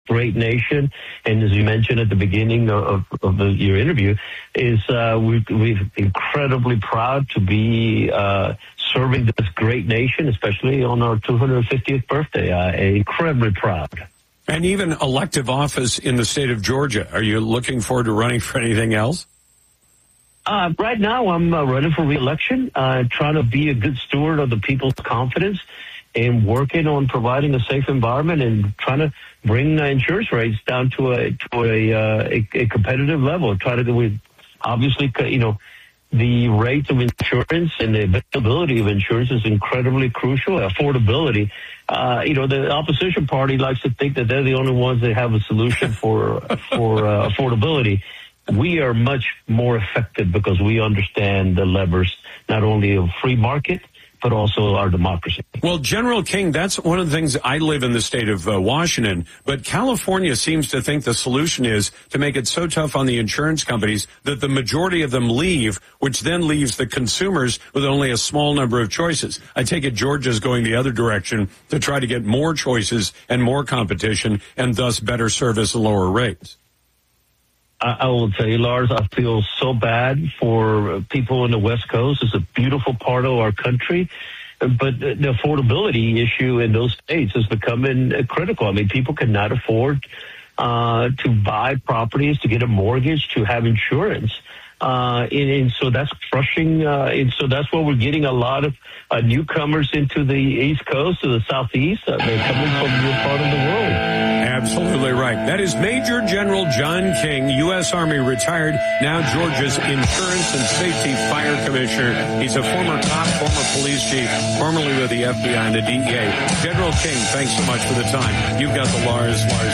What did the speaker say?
great nation. And as you mentioned at the beginning of your interview, is we're incredibly proud to be serving this great nation, especially on our 250th birthday. Incredibly proud. And even elective office in the state of Georgia. Are you looking forward to running for anything else? Right now, I'm running for re-election, trying to be a good steward of the people's confidence and working on providing a safe environment and trying to bring insurance rates down to a competitive level. Obviously, the rates of insurance and the availability of insurance is incredibly crucial. Affordability. The opposition party likes to think that they're the only ones that have a solution for affordability. We are much more effective because we understand the levers, not only of free market, but also our democracy. Well, General King, that's one of the things. I live in the state of Washington, but California seems to think the solution is to make it so tough on the insurance companies that the majority of them leave, which then leaves the consumers with only a small number of choices. I take it Georgia's going the other direction to try to get more choices and more competition and thus better service and lower rates. I will tell you, Lars, I feel so bad for people in the West Coast. It's a beautiful part of our country, but the affordability issue in those states is becoming critical. I mean, people cannot afford to buy properties, to get a mortgage, to have insurance. And so that's crushing. And so that's why we're getting a lot of newcomers into the East Coast, to the Southeast. They're coming from your part of the world. Absolutely right. That is Major General John King, U.S. Army retired, now Georgia's Insurance and Safety Fire Commissioner. He's a former cop, former police chief, formerly with the FBI and the DEA. General King, thanks so much for the time. You've got the Lars